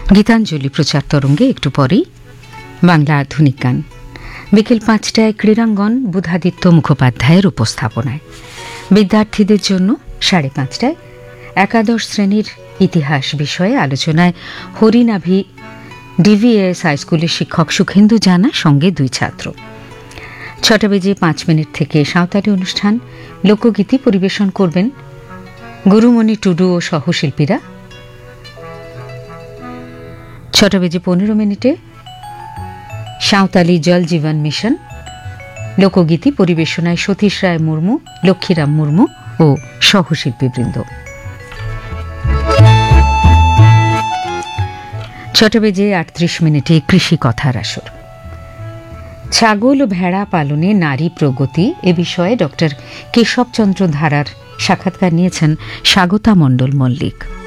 গীতাঞ্জলি প্রচার তরঙ্গে একটু পরেই বাংলা আধুনিক গান। বিকেল 5টায় ক্রীড়াঙ্গন বুধাদিত্য মুখোপাধ্যায়ের উপস্থাপনায়। বিদ্যার্থীদের জন্য 5:30টায় একাদশ শ্রেণীর ইতিহাস বিষয়ে আলোচনায় হরিনাভি ডিভিএস হাইস্কুলের শিক্ষক সুখেন্দু জানা সঙ্গে 2 ছাত্র। 6:05 থেকে সাঁওতালি অনুষ্ঠান লোকগীতি পরিবেশন করবেন গুরুমণি টুডু ও সহশিল্পীরা। 6:15 সাঁওতালি জল জীবন মিশন লোকগীতি পরিবেশনায় সতীশ রায় মুর্মু, লক্ষ্মীরাম মুর্মু ও সহশিল্পীবৃন্দ। 6:38 কৃষি কথার আসর। ছাগল ও ভেড়া পালনে নারী প্রগতি এ বিষয়ে ডক্টর কেশবচন্দ্র ধারার সাক্ষাৎকার নিয়েছেন স্বাগতা মণ্ডল মল্লিক।